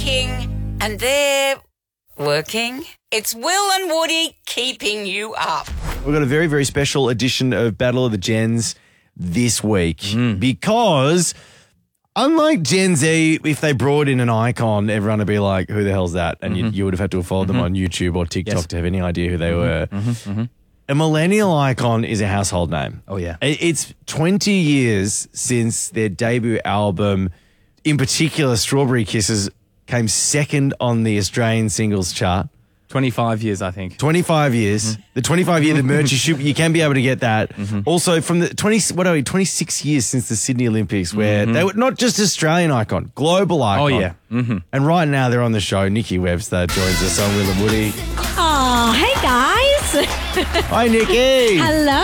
King, and they're working. It's Will and Woody keeping you up. We've got a very, very special edition of Battle of the Gens this week because unlike Gen Z, if they brought in an icon, everyone would be like, who the hell's that? And you would have had to have followed them on YouTube or TikTok to have any idea who they were. A millennial icon is a household name. Oh, yeah. It's 20 years since their debut album, in particular Strawberry Kisses, came second on the Australian singles chart. 25 years, I think. 25 years. The 25-year, the merch, you can be able to get that. Also, from the 26 years since the Sydney Olympics, where they were not just Australian icon, global icon. Oh, yeah. And right now they're on the show. Nikki Webster joins us on Will and Woody. Oh, hey guys. Hi, Nikki.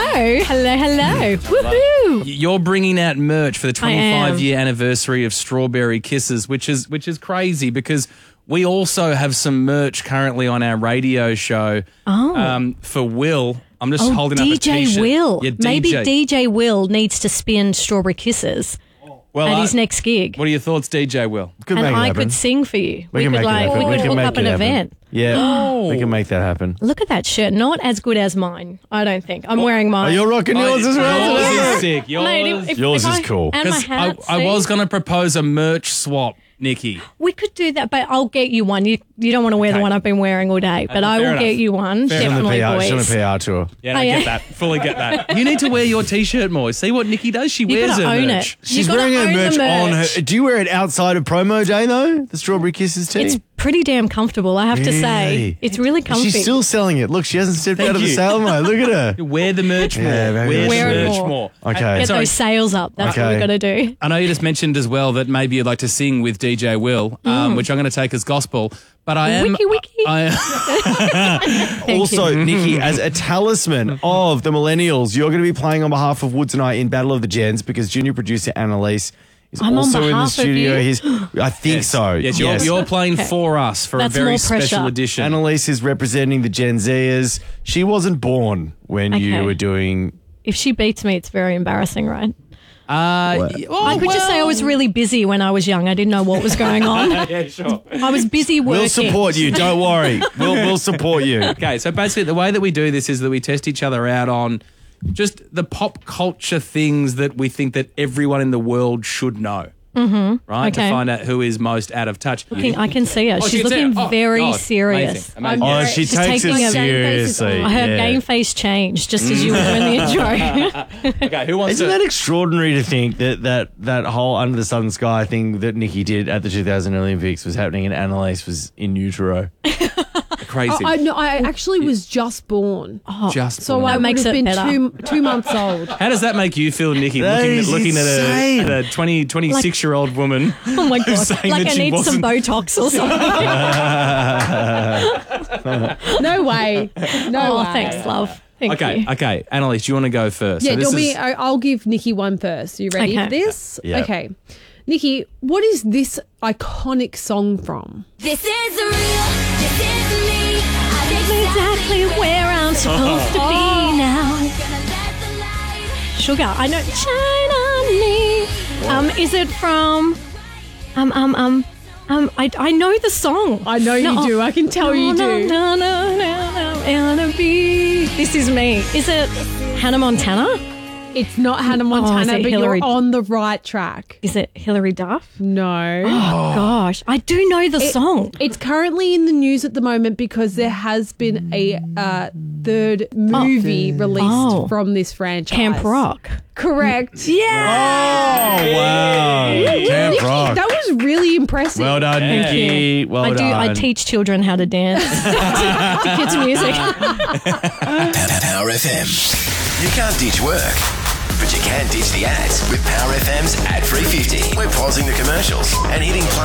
Hello. Woohoo. You're bringing out merch for the I am. 25-year anniversary of Strawberry Kisses, which is crazy because we also have some merch currently on our radio show for Will. I'm just holding up a DJ t-shirt. Will. Yeah, Maybe DJ Will needs to spin Strawberry Kisses at his next gig. What are your thoughts, DJ Will? Could And make it I happen. could sing for you. We can make it happen. We could hook up an event. Yeah, we can make that happen. Look at that shirt. Not as good as mine, I don't think. I'm wearing Oh, mine. you're rocking yours as well. Yours is sick. Mate, Yours is cool. And my 'Cause hat, I see? was going to propose a merch swap, Nikki. We could do that, but I'll get you one. You don't want to wear the one I've been wearing all day, but I fair will enough. get you one. Fair She's on Definitely, the boys. PR tour. Yeah, I Oh, yeah. get that. Fully get that. You need to wear your t-shirt more. See what Nikki does? She You wears gotta her own merch. it. She's You gotta wearing her own merch, the on merch. her. Do you wear it outside of promo day, though? The Strawberry Kisses tee? It's pretty damn comfortable, I have to say. Really? It's really comfy. She's still selling it. Look, she hasn't stepped Thank out of the you. sale mode. Look at her. Wear the merch more. Yeah, very Wear good. the Wear it merch more. more. Okay. Get Sorry. those sales up. That's what Okay. we've got to do. I know you just mentioned as well that maybe you'd like to sing with DJ Will, which I'm going to take as gospel. But I am. Wiki, wiki. Thank Also, you. Nikki, as a talisman of the millennials, you're going to be playing on behalf of Woods and I in Battle of the Gens because junior producer Annalise is I'm on also in the behalf of studio. you? I think so. Yes, you're playing for us for That's a very more pressure. special edition. Annalise is representing the Gen Zers. She wasn't born when you Okay. were doing... If she beats me, it's very embarrassing, right? I I could just say I was really busy when I was young. I didn't know what was going on. Yeah, sure. I was busy working. We'll support you. Don't worry. We'll support you. Okay, so basically the way that we do this is that we test each other out on just the pop culture things that we think that everyone in the world should know. Right? To Okay. find out who is most out of touch. I can see her. Oh, She's she can see looking her. Oh, very God. serious. Amazing. Oh, she She's takes it taking a- seriously. Her Yeah. game face changed just as you were in the intro. Okay, who wants Isn't to... that extraordinary to think that whole under the sun sky thing that Nikki did at the 2000 Olympics was happening and Annalise was in utero? Crazy. I actually was just born. Just So born. I makes would have it been better. two months old. How does that make you feel, Nikki, That is looking insane. at a 26-year-old woman? Oh my God. saying Like that I she need some wasn't- Botox or something. No way. No Oh, way. thanks, love. Thank you. Okay. Annalise, do you want to go first? Yeah, So this do me. is- I'll give Nikki one first. Are you ready Okay. for this? Yeah. Okay. Nikki, what is this iconic song from? This is real. This is me. Exactly where I'm supposed to be now. Sugar, I know. Shine on me. Is it from? I know the song. I know you do. I can tell you do. This is me. Is it Hannah Montana? It's not Hannah is Montana, it but Hillary- you're on the right track. Is it Hilary Duff? No. Oh gosh, I do know the song. It's currently in the news at the moment because there has been a third movie released from this franchise. Camp Rock. Correct. Yeah. Oh, wow. Camp Nikki, Rock. that was really impressive. Well done, Nikki. Well I do. done. I teach children how to dance to kids' music. Power FM. You can't ditch work, but you can ditch the ads with Power FM's Ad Free 50. We're pausing the commercials and hitting play